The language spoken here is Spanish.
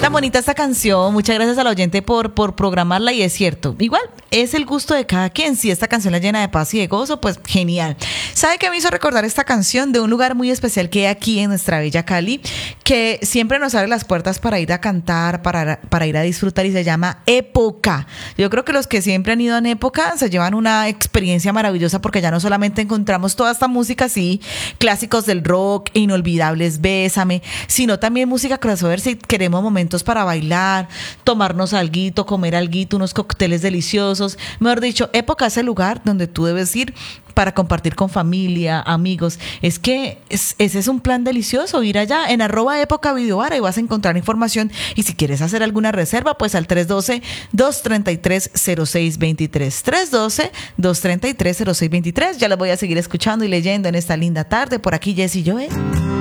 Tan bonita esta canción, muchas gracias al oyente por programarla y es cierto, igual es el gusto de cada quien, si esta canción la llena de paz y de gozo, pues genial. ¿Sabe qué me hizo recordar esta canción? De un lugar muy especial que hay aquí en nuestra bella Cali, que siempre nos abre las puertas para ir a cantar, para ir a disfrutar y se llama Época. Yo creo que los que siempre han ido en Época se llevan una experiencia maravillosa porque ya no solamente encontramos toda esta música así, clásicos del rock, inolvidables, Bésame, sino también música crossover si queremos momentos para bailar, tomarnos alguito, comer alguito, unos cócteles deliciosos. Mejor dicho, Época es el lugar donde tú debes ir para compartir con familia, amigos. Es que ese es un plan delicioso, ir allá en @época-videobar, y vas a encontrar información. Y si quieres hacer alguna reserva, pues al 312-233-0623. 312-233-0623. Ya los voy a seguir escuchando y leyendo en esta linda tarde. Por aquí Jessy Joel.